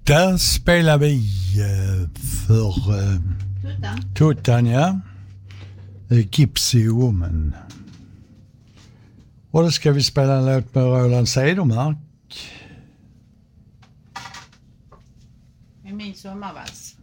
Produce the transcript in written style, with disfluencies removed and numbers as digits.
Där spelar vi för Tuttan, ja. Gypsy Woman. Och då ska vi spela en låt med Roland Cedermark. Med min sommarvals.